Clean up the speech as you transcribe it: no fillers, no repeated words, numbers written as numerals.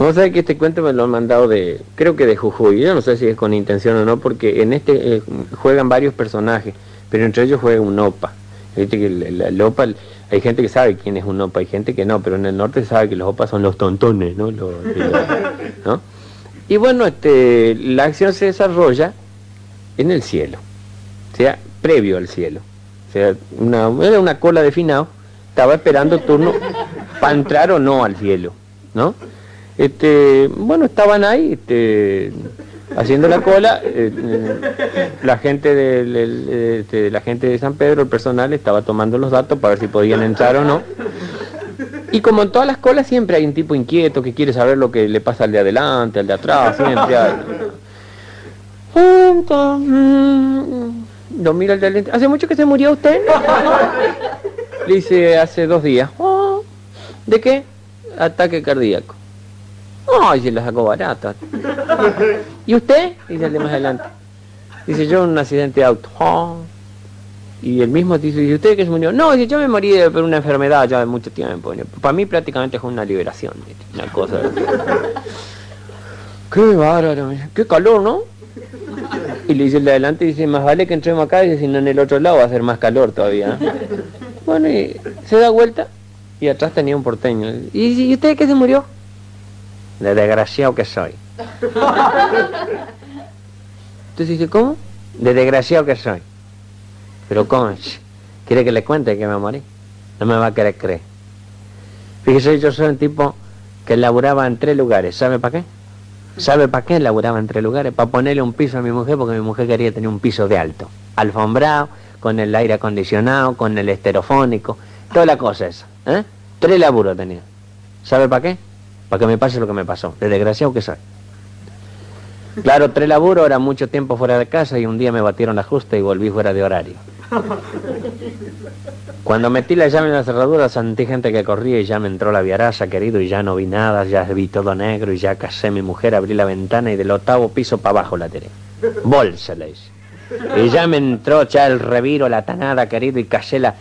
Vamos a ver que este cuento me lo han mandado creo que de Jujuy. Yo no sé si es con intención o no, porque en este juegan varios personajes, pero entre ellos juega un opa. Viste que el opa, hay gente que sabe quién es un opa, hay gente que no, pero en el norte se sabe que los opas son los tontones, ¿no? ¿No? Y bueno, la acción se desarrolla en el cielo, o sea, previo al cielo. O sea, era una cola de finado, estaba esperando turno para entrar o no al cielo, ¿no? Bueno, estaban ahí haciendo la cola, la gente la gente de San Pedro, el personal, estaba tomando los datos para ver si podían entrar o no. Y como en todas las colas siempre hay un tipo inquieto que quiere saber lo que le pasa al de adelante, al de atrás, siempre hay. Lo mira el de adelante. ¿Hace mucho que se murió usted? Le dice, hace 2 días. Oh, ¿de qué? Ataque cardíaco. Ay, se la sacó barata. ¿Y usted? Dice el de más adelante. Dice, yo en un accidente de auto. Oh. Y el mismo dice, ¿y usted qué se murió? No, dice, yo me morí por una enfermedad ya de mucho tiempo. Para mí prácticamente fue una liberación. Una cosa. Qué bárbaro, qué calor, ¿no? Y le dice el de adelante, dice, más vale que entremos acá, dice, si no en el otro lado va a hacer más calor todavía. Bueno, y se da vuelta y atrás tenía un porteño. ¿Y usted qué se murió? De desgraciado que soy. Entonces dice, ¿cómo? De desgraciado que soy. Pero ¿cómo? ¿Quiere que le cuente que me morí? No me va a querer creer. Fíjese, yo soy un tipo que laburaba en 3 lugares. ¿Sabe para qué? ¿Sabe para qué laburaba en 3 lugares? Para ponerle un piso a mi mujer, porque mi mujer quería tener un piso de alto. Alfombrado, con el aire acondicionado, con el esterofónico, toda la cosa esa. 3 laburos tenía. ¿Sabe para qué? Para que me pase lo que me pasó. De desgraciado que soy. Claro, 3 laburos, era mucho tiempo fuera de casa y un día me batieron la justa y volví fuera de horario. Cuando metí la llave en la cerradura sentí gente que corría y ya me entró la viaraza, querido, y ya no vi nada, ya vi todo negro y ya casé a mi mujer, abrí la ventana y del 8º piso para abajo la tiré. Bolsa le hice. Y ya me entró ya el reviro, la tanada, querido, y callé